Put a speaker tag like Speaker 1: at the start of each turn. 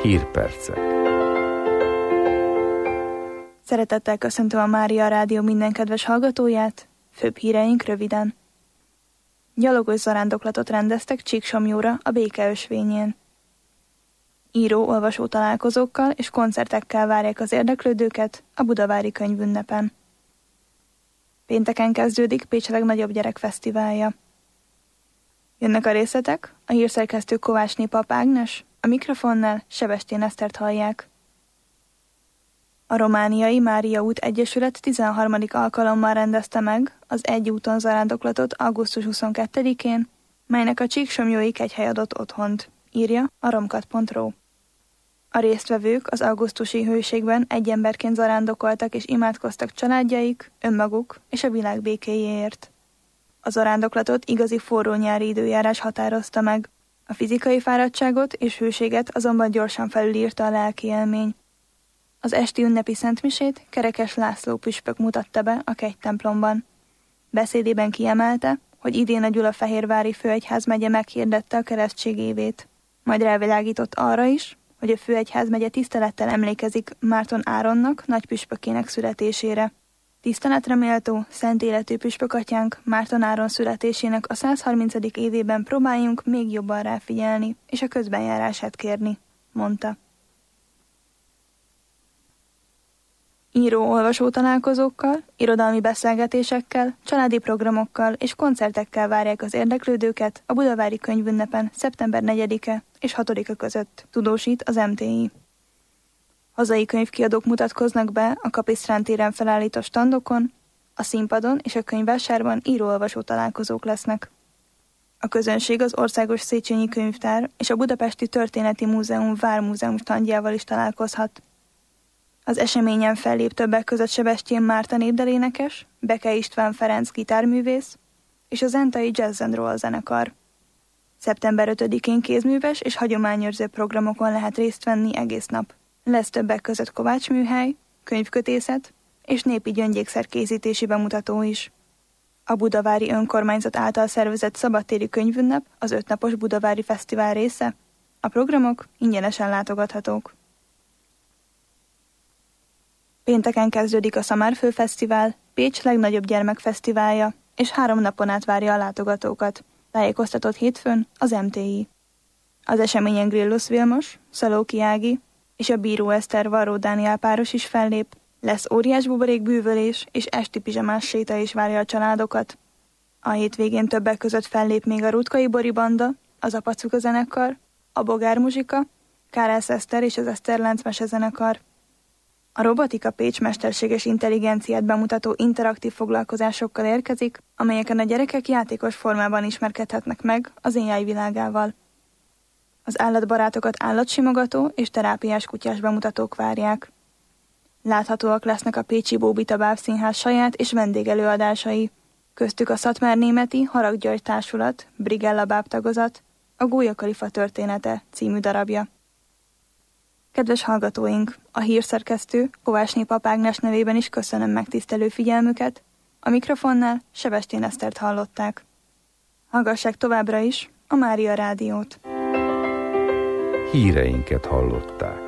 Speaker 1: Hírpercek.
Speaker 2: Szeretettel köszöntöm a Mária Rádió minden kedves hallgatóját, főbb híreink röviden. Gyalogos zarándoklatot rendeztek Csíksomlyóra a békeösvényén. Író-olvasó találkozókkal és koncertekkel várják az érdeklődőket a budavári könyvünnepen. Pénteken kezdődik Pécs legnagyobb gyerekfesztiválja. Jönnek a részletek, a hírszerkesztő Kovácsné Pap Ágnes, a mikrofonnál Sebestyén Esztert hallják. A Romániai Mária Út Egyesület 13. alkalommal rendezte meg az Egy úton zarándoklatot augusztus 22-én, melynek a Csíksomlyói kegyhely adott otthont, írja a romkat.ru. A résztvevők az augusztusi hőségben egy emberként zarándokoltak és imádkoztak családjaik, önmaguk és a világ békéjéért. A zarándoklatot igazi forró nyári időjárás határozta meg. A fizikai fáradtságot és hőséget azonban gyorsan felülírta a lelki élmény. Az esti ünnepi szentmisét Kerekes László püspök mutatta be a kegytemplomban. Beszédében kiemelte, hogy idén a Gyulafehérvári főegyházmegye meghirdette a keresztség évét. Majd rávilágított arra is, hogy a főegyházmegye tisztelettel emlékezik Márton Áronnak, nagypüspökének születésére. Tiszteletre méltó, szent életű püspökatyánk Márton Áron születésének a 130. évében próbáljunk még jobban ráfigyelni, és a közbenjárását kérni, mondta. Író-olvasó találkozókkal, irodalmi beszélgetésekkel, családi programokkal és koncertekkel várják az érdeklődőket a budavári könyvünnepen szeptember 4-e és 6-a között, tudósít az MTI. Hazai könyvkiadók mutatkoznak be a Kapisztrán téren felállított standokon, a színpadon és a könyvvásárban író-olvasó találkozók lesznek. A közönség az Országos Széchenyi Könyvtár és a Budapesti Történeti Múzeum Vármúzeum standjával is találkozhat. Az eseményen fellép többek között Sebestyén Márta népdalénekes, Beke István Ferenc gitárművész és a Zentai Jazz and Roll zenekar. Szeptember 5-én kézműves és hagyományőrző programokon lehet részt venni egész nap. Lesz többek között kovácsműhely, könyvkötészet és népi gyöngyékszer-készítési bemutató is. A budavári önkormányzat által szervezett szabadtéri könyvünnep az 5 napos budavári fesztivál része. A programok ingyenesen látogathatók. Pénteken kezdődik a Szamárföld-fesztivál, Pécs legnagyobb gyermekfesztiválja, és 3 napon át várja a látogatókat, tájékoztatott hétfőn az MTI. Az eseményen Grillusz Vilmos, Szalóki Ági és a Bíró Eszter Varró Dániel páros is fellép, lesz óriás buborék bűvölés és esti pizsamás séta is várja a családokat. A hétvégén többek között fellép még a Rutkai Bori Banda, az Apacuka zenekar, a Bogár Muzsika, Kárász Eszter és az Eszterlánc mesezenekar. A Robotika Pécs mesterséges intelligenciát bemutató interaktív foglalkozásokkal érkezik, amelyeken a gyerekek játékos formában ismerkedhetnek meg az AI világával. Az állatbarátokat állatsimogató és terápiás kutyás bemutatók várják. Láthatóak lesznek a pécsi Bóbita Bábszínház saját és vendégelőadásai, köztük a Szatmár-németi Harag György Társulat, Brigella bábtagozat, a Gólya Kalifa története című darabja. Kedves hallgatóink, a hírszerkesztő Kovácsné Pap Ágnes nevében is köszönöm megtisztelő figyelmüket, a mikrofonnál Sebestyén Esztert hallották. Hallgassák továbbra is a Mária Rádiót.
Speaker 1: Híreinket hallották.